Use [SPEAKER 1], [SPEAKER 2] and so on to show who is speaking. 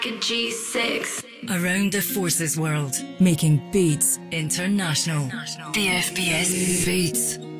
[SPEAKER 1] G6.
[SPEAKER 2] Around the forces world, making beats international. The FBS Beats.